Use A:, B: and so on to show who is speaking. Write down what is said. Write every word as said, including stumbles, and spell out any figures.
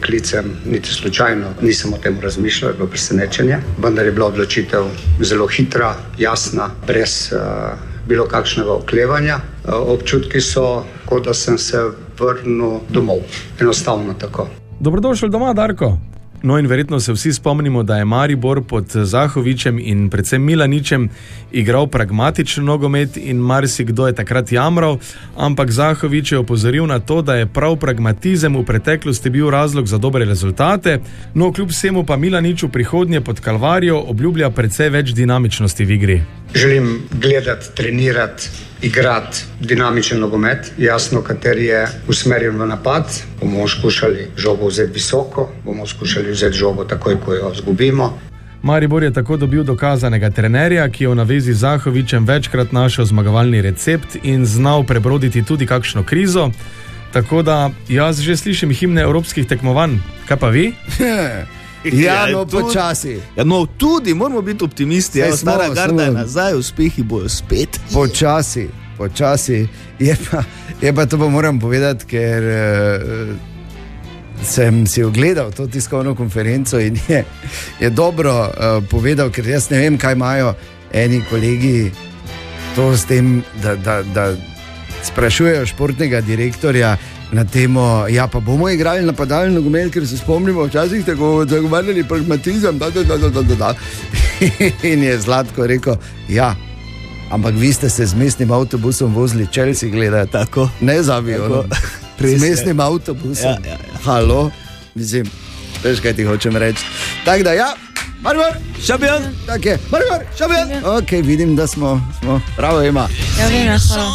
A: poklicem, niti slučajno nisem o tem razmišljal, je bilo presenečenje, vendar je bila odločitev zelo hitra, jasna, brez uh, bilo kakšnega oklevanja. Uh, občutki so, kot da sem se vrnil domov. Enostavno tako.
B: Dobrodošel doma, Darko. No in verjetno se vsi spomnimo, da je Maribor pod Zahovićem in predvsem Milaničem igral pragmatičen nogomet in marsikdo je takrat jamral, ampak Zahović je opozoril na to, da je prav pragmatizem v preteklosti bil razlog za dobre rezultate, no kljub vsemu pa Milanič v prihodnje pod Kalvarijo obljublja precej več dinamičnosti v igri.
A: Želim gledati, trenirati, igrati dinamičen nogomet, jasno, kateri je usmerjen v napad. Bomo skušali žogo vzeti visoko, bomo skušali vzeti žogo takoj, ko jo zgubimo.
B: Maribor je tako dobil dokazanega trenerja, ki je v navezi z Zahovićem večkrat našel zmagovalni recept in znal prebroditi tudi kakšno krizo. Tako da jaz že slišim himne evropskih tekmovanj. Kaj pa vi?
C: Ja, no, počasi.
D: Ja, no, tudi moramo biti optimisti. Ja, stara garda je nazaj, uspehi bojo spet.
C: Počasi, počasi. Je pa, je pa to pa moram povedati, ker uh, sem si ogledal to tiskovno konferenco in je, je dobro uh, povedal, ker jaz ne vem, kaj imajo eni kolegi to s tem, da, da, da sprašujejo športnega direktorja na temo, ja, pa bomo igrali napadalni nogomet, ker se spomnimo včasih tako zagovarjali pragmatizem, da, da, da, da, da, da. In je Zlatko rekel, ja, ampak vi ste se z mestnim avtobusom vozili Chelsea gledati.
D: Tako.
C: Ne z avionom. Z mestnim avtobusom.
D: Ja, ja, ja.
C: Halo, mislim, veš, kaj ti hočem reči. Tako da, ja, Maribor,
D: šampion.
C: Tak je, Maribor, šampion. Ok, vidim, da smo, smo, bravo ima.
E: Ja, vem, ja, hvala.